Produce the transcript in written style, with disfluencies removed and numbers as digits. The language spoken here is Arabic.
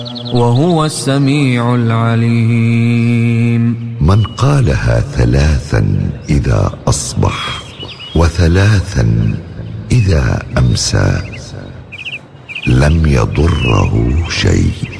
وهو السميع العليم. من قالها 3 إذا أصبح و3 إذا أمسى لم يضره شيء.